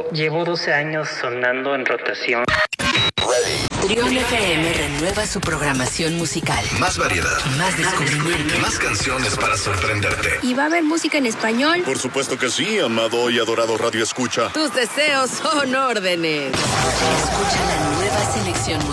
Llevo 12 años sonando en rotación. Trión FM renueva su programación musical. Más variedad. Más descubrimiento. Más canciones para sorprenderte. ¿Y va a haber música en español? Por supuesto que sí, amado y adorado Radio Escucha. Tus deseos son órdenes. Escucha la nueva selección musical.